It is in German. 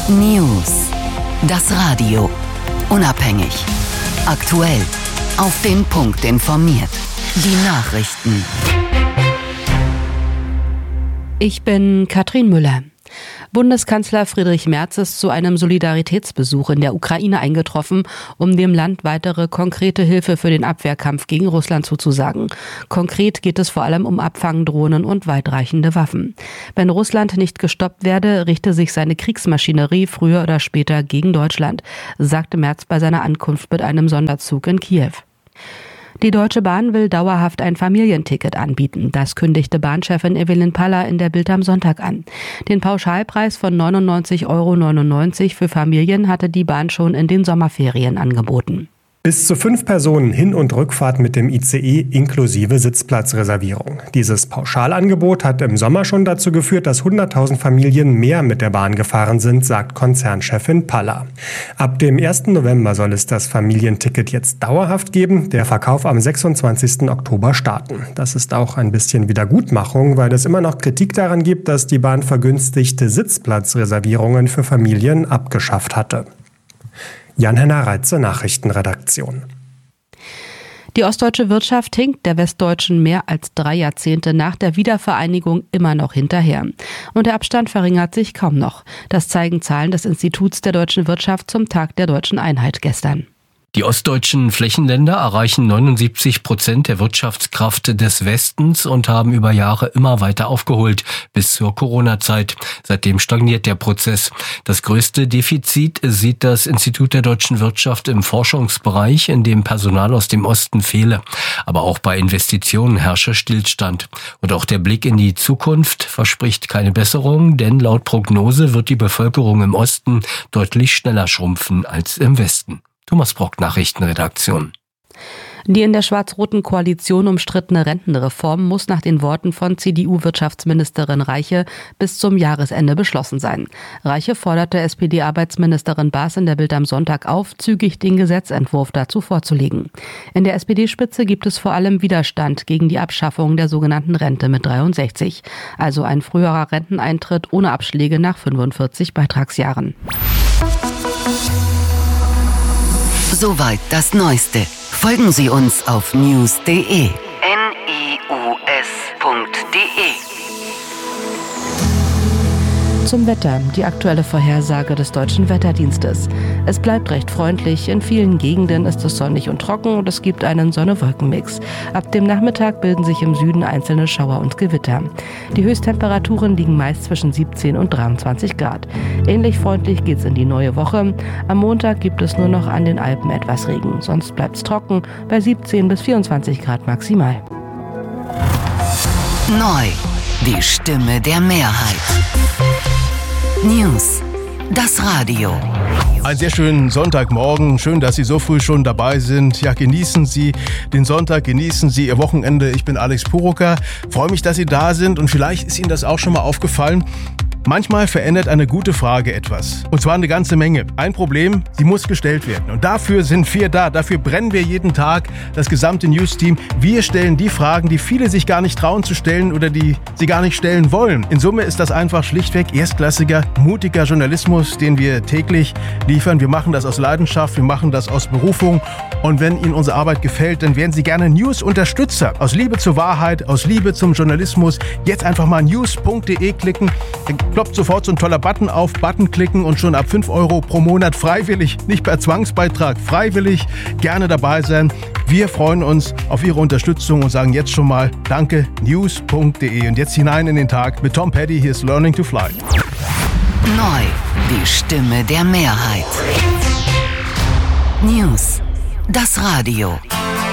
News. Das Radio. Unabhängig. Aktuell. Auf den Punkt informiert. Die Nachrichten. Ich bin Katrin Müller. Bundeskanzler Friedrich Merz ist zu einem Solidaritätsbesuch in der Ukraine eingetroffen, um dem Land weitere konkrete Hilfe für den Abwehrkampf gegen Russland zuzusagen. Konkret geht es vor allem um Abfangdrohnen und weitreichende Waffen. Wenn Russland nicht gestoppt werde, richte sich seine Kriegsmaschinerie früher oder später gegen Deutschland, sagte Merz bei seiner Ankunft mit einem Sonderzug in Kiew. Die Deutsche Bahn will dauerhaft ein Familienticket anbieten. Das kündigte Bahnchefin Evelyn Paller in der Bild am Sonntag an. Den Pauschalpreis von 99,99 € für Familien hatte die Bahn schon in den Sommerferien angeboten. Bis zu 5 Personen Hin- und Rückfahrt mit dem ICE inklusive Sitzplatzreservierung. Dieses Pauschalangebot hat im Sommer schon dazu geführt, dass 100.000 Familien mehr mit der Bahn gefahren sind, sagt Konzernchefin Paller. Ab dem 1. November soll es das Familienticket jetzt dauerhaft geben, der Verkauf am 26. Oktober starten. Das ist auch ein bisschen Wiedergutmachung, weil es immer noch Kritik daran gibt, dass die Bahn vergünstigte Sitzplatzreservierungen für Familien abgeschafft hatte. Jan-Henner Reitze, Nachrichtenredaktion. Die ostdeutsche Wirtschaft hinkt der westdeutschen mehr als 3 Jahrzehnte nach der Wiedervereinigung immer noch hinterher. Und der Abstand verringert sich kaum noch. Das zeigen Zahlen des Instituts der deutschen Wirtschaft zum Tag der deutschen Einheit gestern. Die ostdeutschen Flächenländer erreichen 79% der Wirtschaftskraft des Westens und haben über Jahre immer weiter aufgeholt, bis zur Corona-Zeit. Seitdem stagniert der Prozess. Das größte Defizit sieht das Institut der deutschen Wirtschaft im Forschungsbereich, in dem Personal aus dem Osten fehle. Aber auch bei Investitionen herrsche Stillstand. Und auch der Blick in die Zukunft verspricht keine Besserung, denn laut Prognose wird die Bevölkerung im Osten deutlich schneller schrumpfen als im Westen. Thomas Brock, Nachrichtenredaktion. Die in der schwarz-roten Koalition umstrittene Rentenreform muss nach den Worten von CDU-Wirtschaftsministerin Reiche bis zum Jahresende beschlossen sein. Reiche forderte SPD-Arbeitsministerin Baas in der Bild am Sonntag auf, zügig den Gesetzentwurf dazu vorzulegen. In der SPD-Spitze gibt es vor allem Widerstand gegen die Abschaffung der sogenannten Rente mit 63, also ein früherer Renteneintritt ohne Abschläge nach 45 Beitragsjahren. Soweit das Neueste. Folgen Sie uns auf news.de. Zum Wetter, die aktuelle Vorhersage des Deutschen Wetterdienstes. Es bleibt recht freundlich, in vielen Gegenden ist es sonnig und trocken und es gibt einen Sonne-Wolken-Mix. Ab dem Nachmittag bilden sich im Süden einzelne Schauer und Gewitter. Die Höchsttemperaturen liegen meist zwischen 17 und 23 Grad. Ähnlich freundlich geht's in die neue Woche. Am Montag gibt es nur noch an den Alpen etwas Regen, sonst bleibt's trocken bei 17 bis 24 Grad maximal. Neu. Die Stimme der Mehrheit. News. Das Radio. Einen sehr schönen Sonntagmorgen. Schön, dass Sie so früh schon dabei sind. Ja, genießen Sie den Sonntag, genießen Sie Ihr Wochenende. Ich bin Alex Purucker. Freue mich, dass Sie da sind und vielleicht ist Ihnen das auch schon mal aufgefallen. Manchmal verändert eine gute Frage etwas. Und zwar eine ganze Menge. Ein Problem, sie muss gestellt werden. Und dafür sind wir da. Dafür brennen wir jeden Tag, das gesamte News-Team. Wir stellen die Fragen, die viele sich gar nicht trauen zu stellen oder die sie gar nicht stellen wollen. In Summe ist das einfach schlichtweg erstklassiger, mutiger Journalismus, den wir täglich liefern. Wir machen das aus Leidenschaft, wir machen das aus Berufung. Und wenn Ihnen unsere Arbeit gefällt, dann werden Sie gerne News-Unterstützer. Aus Liebe zur Wahrheit, aus Liebe zum Journalismus. Jetzt einfach mal news.de klicken. Dann ploppt sofort so ein toller Button auf. Button klicken und schon ab 5 € pro Monat freiwillig, nicht per Zwangsbeitrag, freiwillig gerne dabei sein. Wir freuen uns auf Ihre Unterstützung und sagen jetzt schon mal Danke, news.de. Und jetzt hinein in den Tag mit Tom Petty. Hier ist Learning to Fly. Neu. Die Stimme der Mehrheit. News. Das Radio.